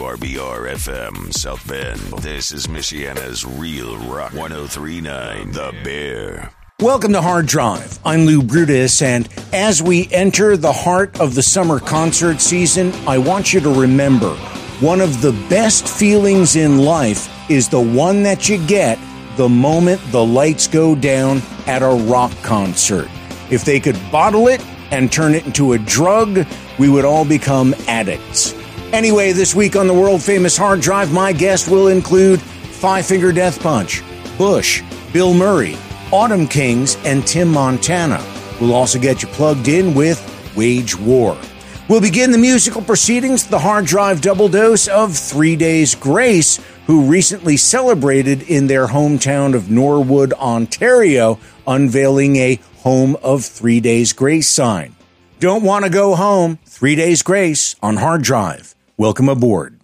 WRBR FM South Bend. This is Michiana's Real Rock 103.9 The Bear. Welcome to Hard Drive. I'm Lou Brutus, and as we enter the heart of the summer concert season, I want you to remember, one of the best feelings in life is the one that you get the moment the lights go down at a rock concert. If they could bottle it and turn it into a drug, we would all become addicts. Anyway, this week on the world-famous Hard Drive, my guest will include Five Finger Death Punch, Bush, Bill Murray, Autumn Kings, and Tim Montana. We'll also get you plugged in with Wage War. We'll begin the musical proceedings, the Hard Drive double dose of 3 Days Grace, who recently celebrated in their hometown of Norwood, Ontario, unveiling a Home of 3 Days Grace sign. Don't want to go home? 3 Days Grace on Hard Drive. Welcome aboard.